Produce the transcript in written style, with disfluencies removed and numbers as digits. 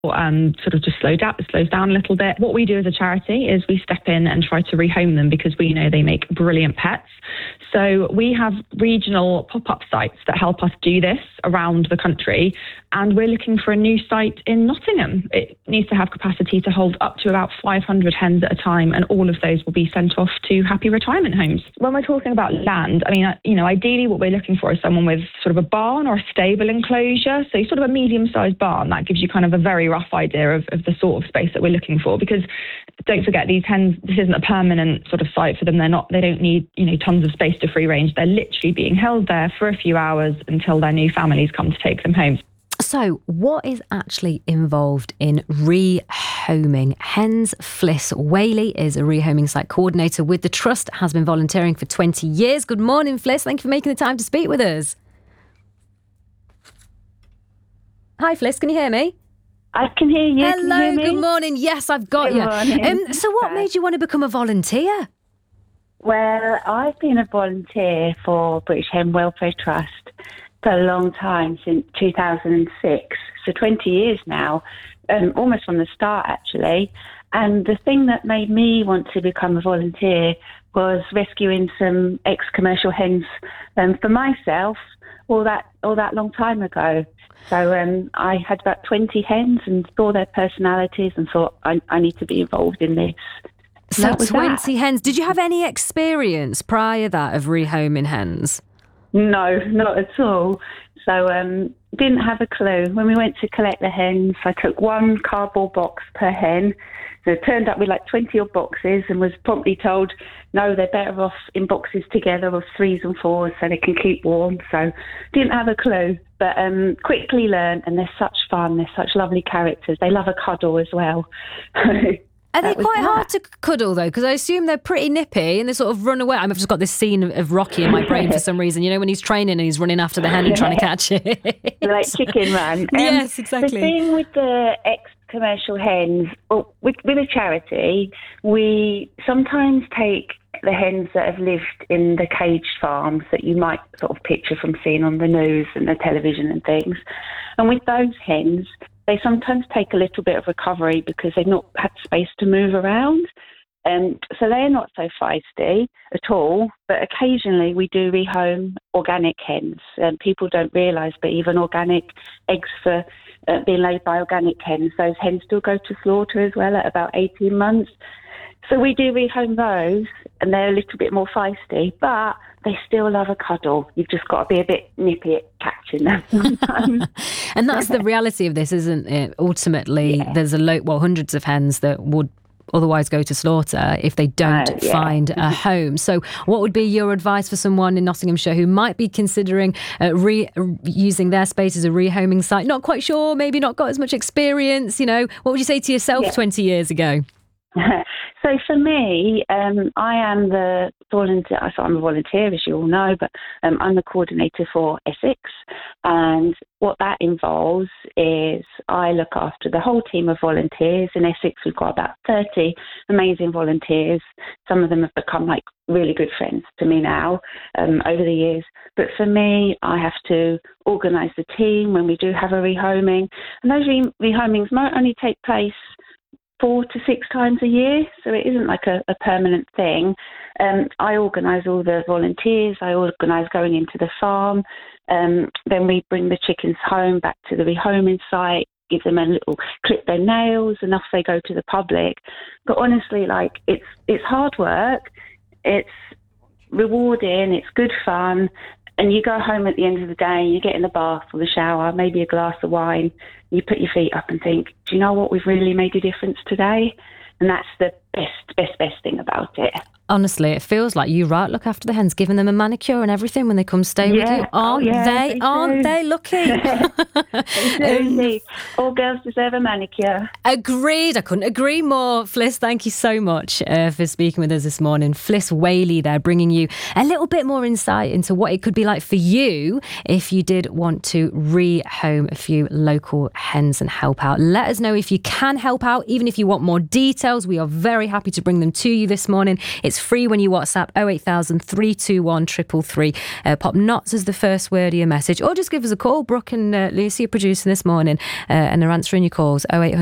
sort of just slows down a little bit. What we do as a charity is we step in and try to rehome them because we know they make brilliant pets. So we have regional pop-up sites that help us do this around the country, and we're looking for a new site in Nottingham. It needs to have capacity to hold up to about 500 hens at a time, and all of those will be sent off to happy retirement homes. When we're talking about land, I mean, ideally what we're looking for is someone with sort of a barn or a stable enclosure, so sort of a medium-sized barn. That gives you kind of a very rough idea of the sort of space that we're looking for, because don't forget, these hens, this isn't a permanent sort of site for them. They don't need, tons of space to free range. They're literally being held there for a few hours until their new families come to take them home. So what is actually involved in rehoming hens? Fliss Whaley is a rehoming site coordinator with the Trust, has been volunteering for 20 years. Good morning, Fliss. Thank you for making the time to speak with us. Hi, Fliss. Can you hear me? I can hear you. Hello, good morning. Yes, I've got you. So what made you want to become a volunteer? Well, I've been a volunteer for British Hen Welfare Trust for a long time, since 2006, so 20 years now, almost from the start, actually. And the thing that made me want to become a volunteer was rescuing some ex-commercial hens for myself all that long time ago. So I had about 20 hens and saw their personalities and thought, I need to be involved in this. So 20 hens. Did you have any experience prior that of rehoming hens? No, not at all. So didn't have a clue. When we went to collect the hens, I took one cardboard box per hen. So it turned up with like 20 odd boxes and was promptly told, no, they're better off in boxes together of 3s and 4s so they can keep warm. So didn't have a clue, but quickly learned, and they're such fun. They're such lovely characters. They love a cuddle as well. Are they quite hard to cuddle, though? Because I assume they're pretty nippy and they sort of run away. I've just got this scene of Rocky in my brain for some reason. When he's training and he's running after the hen and trying to catch it. Like Chicken Run. Yes, exactly. The thing with the ex-commercial hens, with a charity, we sometimes take the hens that have lived in the caged farms that you might sort of picture from seeing on the news and the television and things. And with those hens, they sometimes take a little bit of recovery because they've not had space to move around. So they're not so feisty at all, but occasionally we do rehome organic hens. People don't realise, but even organic eggs for being laid by organic hens, those hens still go to slaughter as well at about 18 months. So we do rehome those, and they're a little bit more feisty, but they still love a cuddle. You've just got to be a bit nippy at catching them sometimes. And that's the reality of this, isn't it? Ultimately, there's hundreds of hens that would otherwise go to slaughter if they don't find a home. So what would be your advice for someone in Nottinghamshire who might be considering using their space as a rehoming site? Not quite sure, maybe not got as much experience, what would you say to yourself 20 years ago? So for me, I am the volunteer. So I'm a volunteer, as you all know, but I'm the coordinator for Essex. And what that involves is I look after the whole team of volunteers. In Essex, we've got about 30 amazing volunteers. Some of them have become like really good friends to me now over the years. But for me, I have to organise the team when we do have a rehoming. And those rehomings might only take place 4 to 6 times a year, so it isn't like a permanent thing. I organise all the volunteers, I organise going into the farm, then we bring the chickens home back to the rehoming site, give them a little clip their nails, and off they go to the public. But honestly, it's hard work, it's rewarding, it's good fun, and you go home at the end of the day, you get in the bath or the shower, maybe a glass of wine, you put your feet up and think, do you know what, we've really made a difference today? And that's the best thing about it. Honestly, it feels like you look after the hens, giving them a manicure and everything when they come stay with you. Aren't they lucky? All girls deserve a manicure. Agreed. I couldn't agree more. Fliss, thank you so much for speaking with us this morning. Fliss Whaley there, bringing you a little bit more insight into what it could be like for you if you did want to rehome a few local hens and help out. Let us know if you can help out, even if you want more details. We are very happy to bring them to you this morning. It's free when you WhatsApp 08000 321 333. Pop knots as the first word of your message, or just give us a call. Brooke and Lucy are producing this morning and they're answering your calls. 0800